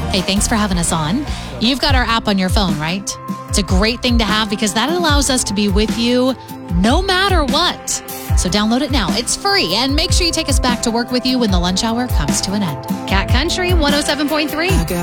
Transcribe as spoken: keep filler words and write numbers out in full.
Hey, thanks for having us on. You've got our app on your phone, right? It's a great thing to have because that allows us to be with you no matter what. So download it now. It's free. And make sure you take us back to work with you when the lunch hour comes to an end. Cat Country one oh seven point three.